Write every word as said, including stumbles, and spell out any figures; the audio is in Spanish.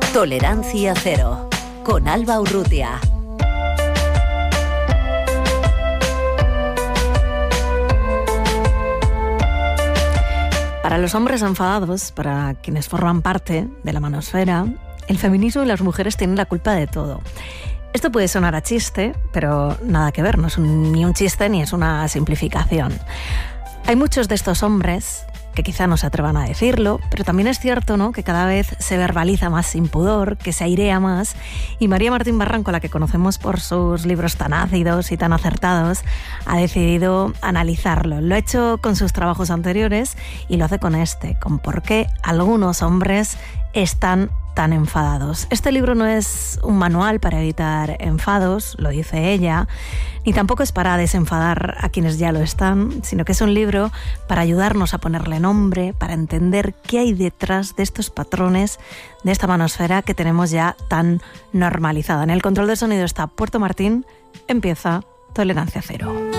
Tolerancia Cero, con Alba Urrutia. Para los hombres enfadados, para quienes forman parte de la manosfera, el feminismo y las mujeres tienen la culpa de todo. Esto puede sonar a chiste, pero nada que ver, no es un, ni un chiste ni es una simplificación. Hay muchos de estos hombres que quizá no se atrevan a decirlo, pero también es cierto, ¿no?, que cada vez se verbaliza más sin pudor, que se airea más, y María Martín Barranco, la que conocemos por sus libros tan ácidos y tan acertados, ha decidido analizarlo. Lo ha hecho con sus trabajos anteriores y lo hace con este, con por qué algunos hombres están tan enfadados. Este libro no es un manual para evitar enfados, lo dice ella, ni tampoco es para desenfadar a quienes ya lo están, sino que es un libro para ayudarnos a ponerle nombre, para entender qué hay detrás de estos patrones, de esta manosfera que tenemos ya tan normalizada. En el control de sonido está Puerto Martín. Empieza Tolerancia Cero.